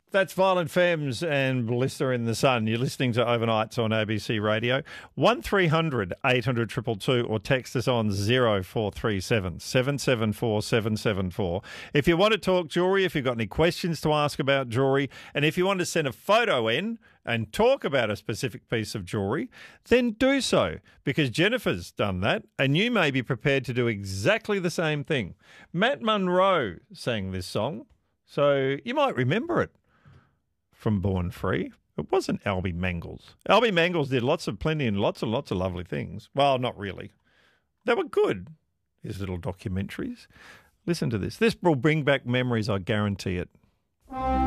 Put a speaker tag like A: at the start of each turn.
A: That's Violent Femmes and Blister in the Sun. You're listening to Overnights on ABC Radio. 1300 800 222 or text us on 0437 774 774. If you want to talk jewellery, if you've got any questions to ask about jewellery, and if you want to send a photo in and talk about a specific piece of jewellery, then do so, because Jennifer's done that and you may be prepared to do exactly the same thing. Matt Monro sang this song, so you might remember it from Born Free. It wasn't Albie Mangles. Albie Mangles did lots of lovely things. Well, not really. They were good, his little documentaries. Listen to this. This will bring back memories, I guarantee it.